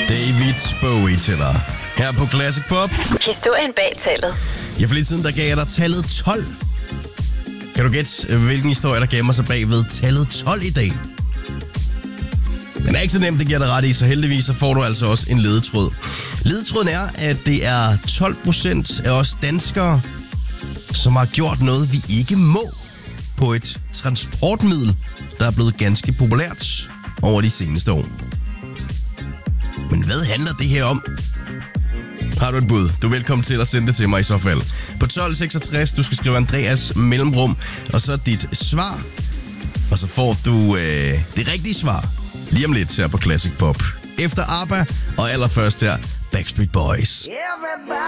David Bowie til dig. Her på Classic Pop. Historien bag tallet. Ja, for lidt siden, der gav jeg dig tallet 12. Kan du gætte, hvilken historie, der gemmer sig bag ved tallet 12 i dag? Den er ikke så nemt, det giver dig ret i, så heldigvis så får du altså også en ledetråd. Ledetråden er, at det er 12% af os danskere, som har gjort noget, vi ikke må på et transportmiddel, der er blevet ganske populært over de seneste år. Men hvad handler det her om? Har du et bud? Du er velkommen til at sende det til mig i så fald. På 1266, du skal skrive Andreas mellemrum, og så dit svar. Og så får du det rigtige svar lige om lidt her på Classic Pop. Efter ABBA, og allerførst her Backstreet Boys.